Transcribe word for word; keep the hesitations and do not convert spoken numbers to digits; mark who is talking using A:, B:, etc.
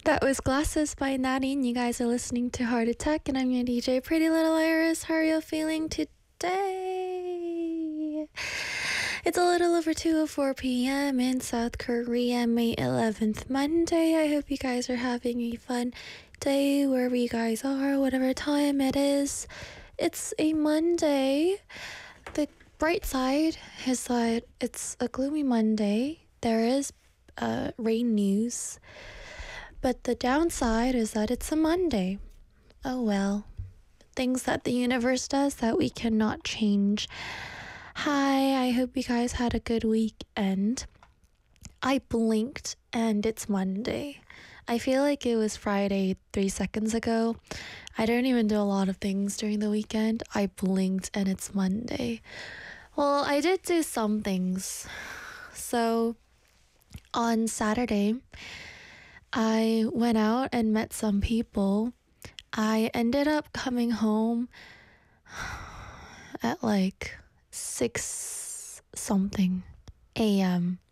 A: That was Glasses by Nadine. You guys are listening to Heart Attack, and I'm your D J, Pretty Little Iris. How are you feeling today? It's a little over two oh four p.m. in South Korea, May eleventh, Monday. I hope you guys are having a fun day wherever you guys are, whatever time it is. It's a Monday. The bright side is that it's a gloomy Monday. There is uh, rain news. But the downside is that it's a Monday. Oh well. Things that the universe does that we cannot change. Hi, I hope you guys had a good weekend. I blinked and it's Monday. I feel like it was Friday three seconds ago. I don't even do a lot of things during the weekend. I blinked and it's Monday. Well, I did do some things. So, on Saturday, I went out and met some people. I ended up coming home at like six something a.m.